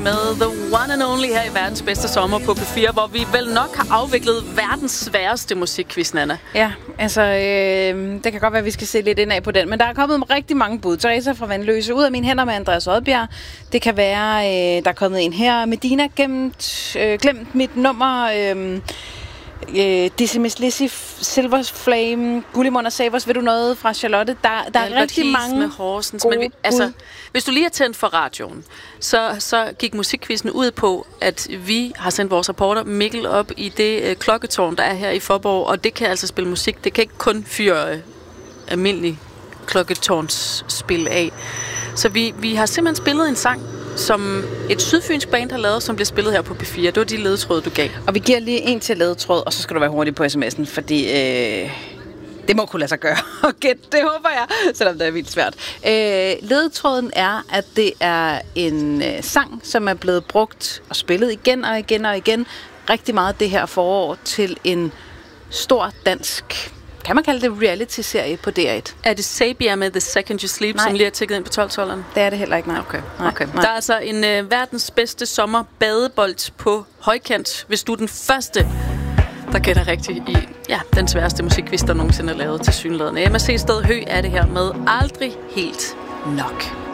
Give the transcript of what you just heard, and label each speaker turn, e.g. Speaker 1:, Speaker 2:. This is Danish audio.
Speaker 1: Med The One and Only her i verdens bedste sommer på P4, hvor vi vel nok har afviklet verdens sværeste musikquiz, Nanna.
Speaker 2: Ja, altså, det kan godt være, at vi skal se lidt indad på den, men der er kommet rigtig mange bud. Teresa fra Vandløse, Ud af mine hænder med Andreas Odbjerg. Det kan være, der er kommet en her. Medina, glemt mit nummer. Decimus Lizzy, Silver Flame, Gullimund og Savers, ved du noget fra Charlotte? Der er rigtig mange
Speaker 1: med Horsens,
Speaker 2: gode
Speaker 1: men hvis du lige har tændt for radioen, så gik musikquizzen ud på, at vi har sendt vores reporter Mikkel op i det klokketårn, der er her i Faaborg, og det kan altså spille musik. Det kan ikke kun fyre almindelig klokketårnsspil af. Så vi har simpelthen spillet en sang, som et sydfynsk band har lavet, som bliver spillet her på P4. Det var de ledetråde, du gav.
Speaker 2: Og vi giver lige en til ledetråd, og så skal du være hurtig på sms'en, fordi det må kunne lade sig gøre. Okay, det håber jeg, selvom det er vildt svært. Ledetråden er, at det er en sang, som er blevet brugt og spillet igen og igen og igen rigtig meget det her forår til en stor dansk, kan man kalde det reality-serie på DR1.
Speaker 1: Er det Sabia med The Second You Sleep, som lige er tækket ind på 12-12'eren?
Speaker 2: Det er det heller ikke, nej.
Speaker 1: Okay. Der er altså en verdens bedste sommer badebold på højkant, hvis du er den første, der gætter rigtigt i den sværeste musikquiz, der nogensinde er lavet til synlædende. MSC Sted Hø er det her med Aldrig Helt Nok.